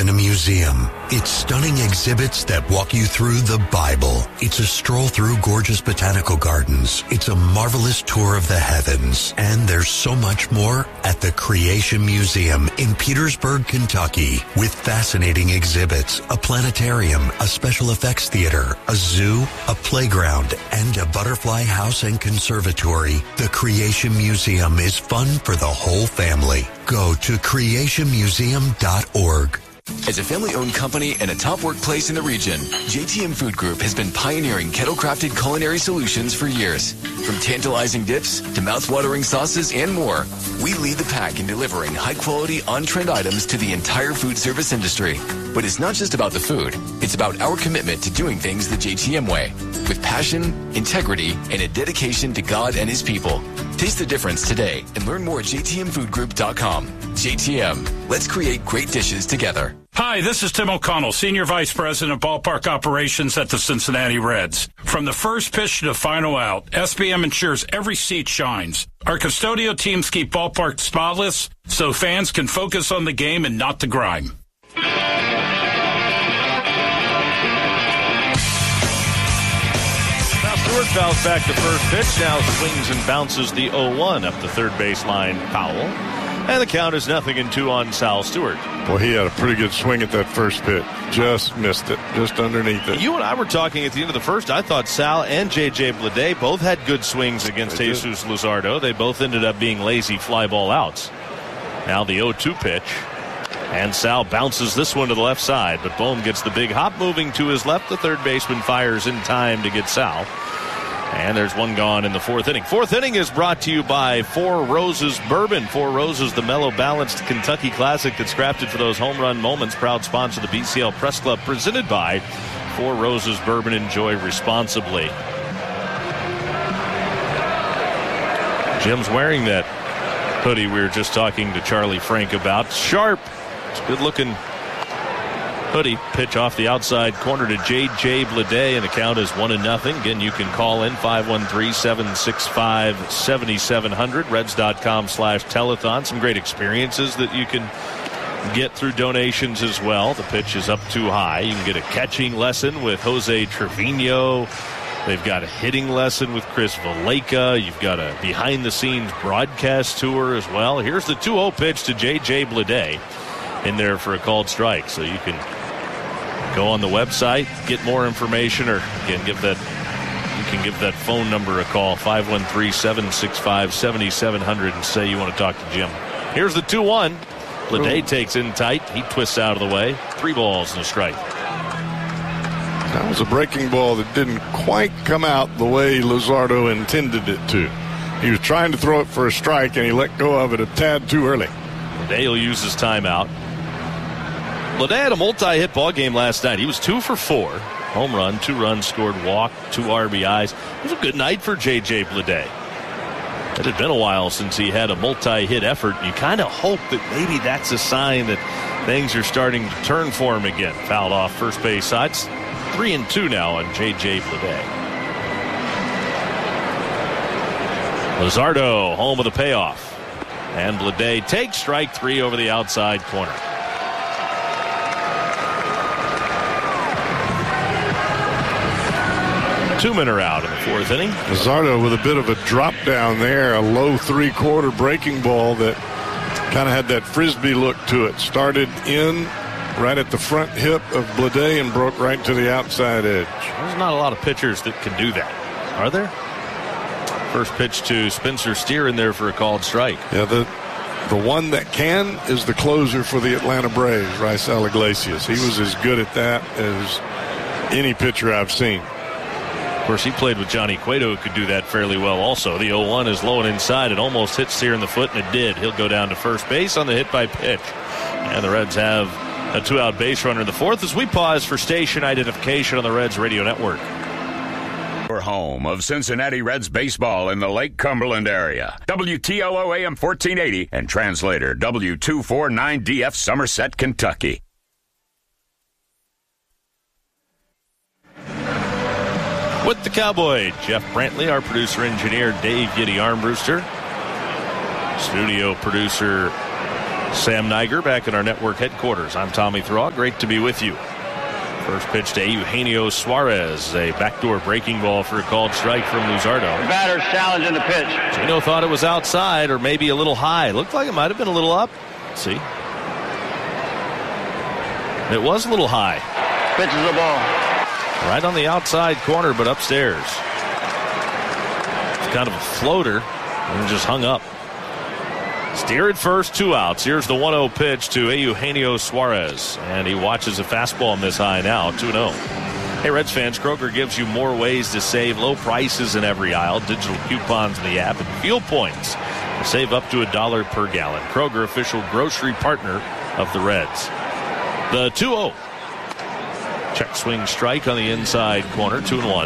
than a museum. It's stunning exhibits that walk you through the Bible. It's a stroll through gorgeous botanical gardens. It's a marvelous tour of the heavens. And there's so much more at the Creation Museum in Petersburg, Kentucky, with fascinating exhibits, a planetarium, a special effects theater, a zoo, a playground, and a butterfly house and conservatory. The Creation Museum is fun for the whole family. Go to creationmuseum.org. As a family-owned company and a top workplace in the region, JTM Food Group has been pioneering kettle-crafted culinary solutions for years. From tantalizing dips to mouth-watering sauces and more, we lead the pack in delivering high-quality, on-trend items to the entire food service industry. But it's not just about the food. It's about our commitment to doing things the JTM way, with passion, integrity, and a dedication to God and His people. Taste the difference today and learn more at jtmfoodgroup.com. JTM, let's create great dishes together. Hi, this is Tim O'Connell, Senior Vice President of Ballpark Operations at the Cincinnati Reds. From the first pitch to the final out, SBM ensures every seat shines. Our custodial teams keep ballpark spotless so fans can focus on the game and not the grime. Stewart fouls back the first pitch, now swings and bounces the 0-1 up the third baseline foul. And the count is 0-2 on Sal Stewart. Boy, he had a pretty good swing at that first pitch. Just missed it, just underneath it. You and I were talking at the end of the first. I thought Sal and J.J. Bleday both had good swings against Jesus Luzardo. They both ended up being lazy fly ball outs. Now the 0-2 pitch. And Sal bounces this one to the left side. But Bohm gets the big hop moving to his left. The third baseman fires in time to get Sal. And there's one gone in the fourth inning. Fourth inning is brought to you by Four Roses Bourbon. Four Roses, the mellow, balanced Kentucky classic that's crafted for those home run moments. Proud sponsor of the BCL Press Club, presented by Four Roses Bourbon. Enjoy responsibly. Jim's wearing that hoodie we were just talking to Charlie Frank about. Sharp. It's a good-looking hoodie. Pitch off the outside corner to J.J. Bleday, and the count is 1-0. Again, you can call in 513-765-7700, reds.com/telethon. Some great experiences that you can get through donations as well. The pitch is up too high. You can get a catching lesson with Jose Trevino. They've got a hitting lesson with Chris Valleca. You've got a behind-the-scenes broadcast tour as well. Here's the 2-0 pitch to J.J. Bleday in there for a called strike. So you can go on the website, get more information, or again, you can give that phone number a call, 513-765-7700, and say you want to talk to Jim. Here's the 2-1. Bleday takes in tight. He twists out of the way. 3 balls and a strike. That was a breaking ball that didn't quite come out the way Luzardo intended it to. He was trying to throw it for a strike, and he let go of it a tad too early. Bleday will use his timeout. Bleday had a multi-hit ball game last night. He was 2 for 4. Home run, 2 runs scored, walk, 2 RBIs. It was a good night for J.J. Bleday. It had been a while since he had a multi-hit effort. You kind of hope that maybe that's a sign that things are starting to turn for him again. Fouled off first base side. 3-2 now on J.J. Bleday. Luzardo home with a payoff. And Bleday takes strike 3 over the outside corner. 2 men are out in the fourth inning. Luzardo with a bit of a drop down there, a low 3/4 breaking ball that kind of had that frisbee look to it. Started in right at the front hip of Bleday and broke right to the outside edge. There's not a lot of pitchers that can do that, are there? First pitch to Spencer Steer in there for a called strike. Yeah, the one that can is the closer for the Atlanta Braves, Raisel Iglesias. He was as good at that as any pitcher I've seen. Of course, he played with Johnny Cueto, who could do that fairly well also. The 0-1 is low and inside. It almost hit Steer in the foot, and it did. He'll go down to first base on the hit by pitch. And the Reds have a 2-out base runner in the fourth as we pause for station identification on the Reds Radio Network. Your home of Cincinnati Reds baseball in the Lake Cumberland area. WTLO AM 1480 and translator W249DF Somerset, Kentucky. With the Cowboy, Jeff Brantley, our producer-engineer, Dave Yiddy Armbruster, studio producer Sam Niger back in our network headquarters. I'm Tommy Thrall. Great to be with you. First pitch to Eugenio Suarez. A backdoor breaking ball for a called strike from Luzardo. The batter's challenging the pitch. Gino thought it was outside or maybe a little high. Looked like it might have been a little up. Let's see. It was a little high. Pitches the ball. Right on the outside corner, but upstairs. It's kind of a floater and just hung up. Steer at first, 2 outs. Here's the 1-0 pitch to Eugenio Suarez. And he watches a fastball miss high now, 2-0. Hey, Reds fans, Kroger gives you more ways to save. Low prices in every aisle, digital coupons in the app, and fuel points. Save up to $1 per gallon. Kroger, official grocery partner of the Reds. The 2-0. Check swing strike on the inside corner, 2-1.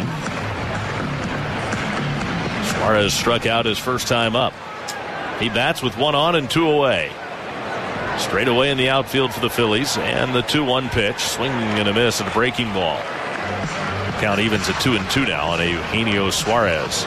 Suarez struck out his first time up. He bats with 1 on and 2 away. Straight away in the outfield for the Phillies, and the 2-1 pitch, swing and a miss and a breaking ball. Count evens at 2-2 now on Eugenio Suarez.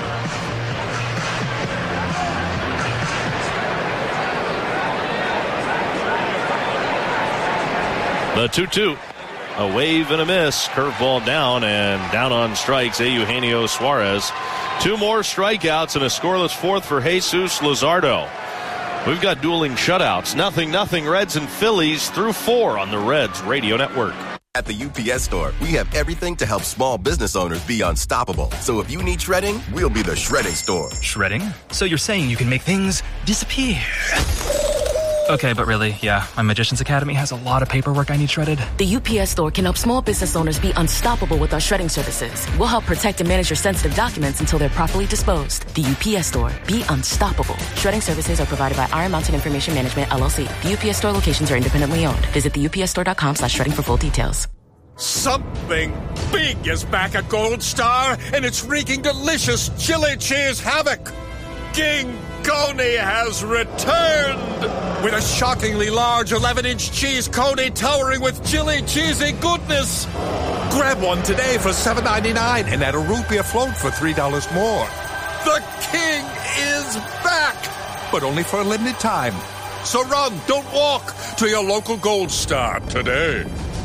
The 2-2. A wave and a miss. Curveball down and down on strikes. Eugenio Suarez. 2 more strikeouts and a scoreless 4th for Jesus Luzardo. We've got dueling shutouts. 0-0 Reds and Phillies through 4 on the Reds Radio Network. At the UPS Store, we have everything to help small business owners be unstoppable. So if you need shredding, we'll be the shredding store. Shredding? So you're saying you can make things disappear? Okay, but really, yeah, my Magician's Academy has a lot of paperwork I need shredded. The UPS Store can help small business owners be unstoppable with our shredding services. We'll help protect and manage your sensitive documents until they're properly disposed. The UPS Store. Be unstoppable. Shredding services are provided by Iron Mountain Information Management, LLC. The UPS Store locations are independently owned. Visit theupsstore.com/shredding for full details. Something big is back at Gold Star, and it's wreaking delicious chili cheese havoc. King Coney has returned with a shockingly large 11-inch cheese coney towering with chili cheesy goodness. Grab one today for $7.99 and add a root beer float for $3 more. The king is back, but only for a limited time. So run, don't walk, to your local Gold Star today.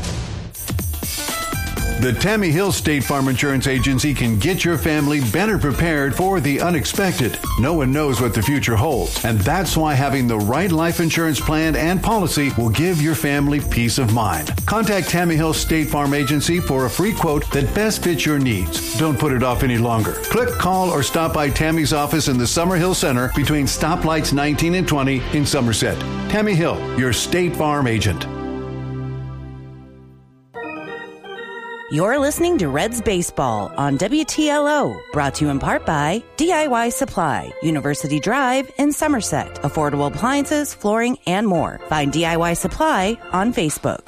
The Tammy Hill State Farm Insurance Agency can get your family better prepared for the unexpected. No one knows what the future holds, and that's why having the right life insurance plan and policy will give your family peace of mind. Contact Tammy Hill State Farm Agency for a free quote that best fits your needs. Don't put it off any longer. Click, call, or stop by Tammy's office in the Summerhill Center between stoplights 19 and 20 in Somerset. Tammy Hill, your State Farm agent. You're listening to Reds Baseball on WTLO, brought to you in part by DIY Supply, University Drive in Somerset. Affordable appliances, flooring, and more. Find DIY Supply on Facebook.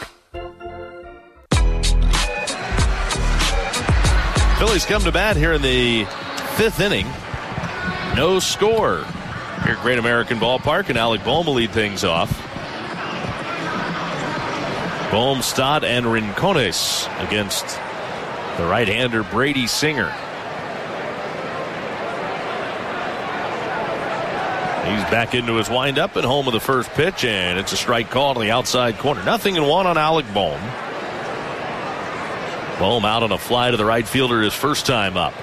Phillies come to bat here in the 5th inning. No score here at Great American Ballpark, and Alec Bohm will lead things off. Bohm, Stott, and Rincones against the right-hander Brady Singer. He's back into his windup and home of the first pitch, and it's a strike called on the outside corner. 0-1 on Alec Bohm. Bohm out on a fly to the right fielder his first time up.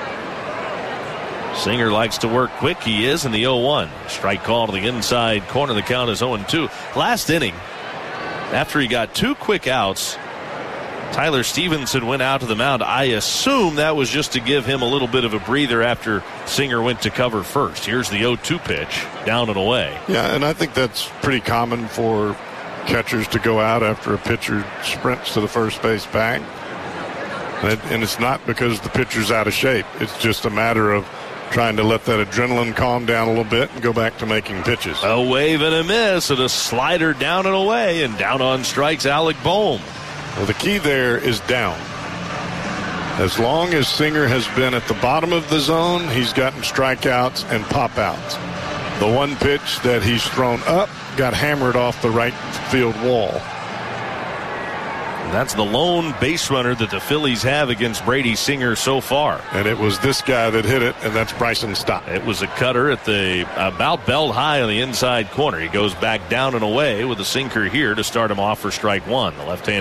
Singer likes to work quick. He is in the 0-1. Strike call to the inside corner. The count is 0-2. Last inning, after he got 2 quick outs, Tyler Stevenson went out to the mound. I assume that was just to give him a little bit of a breather after Singer went to cover first. Here's the 0-2 pitch, down and away. Yeah, and I think that's pretty common for catchers to go out after a pitcher sprints to the first base bag. And it's not because the pitcher's out of shape. It's just a matter of trying to let that adrenaline calm down a little bit and go back to making pitches. A wave and a miss and a slider down and away, and down on strikes Alec Bohm. Well, the key there is down. As long as Singer has been at the bottom of the zone, he's gotten strikeouts and pop-outs. The one pitch that he's thrown up got hammered off the right field wall. That's the lone base runner that the Phillies have against Brady Singer so far. And it was this guy that hit it, and that's Bryson Stott. It was a cutter at the about belt high on the inside corner. He goes back down and away with a sinker here to start him off for strike one. The left-handed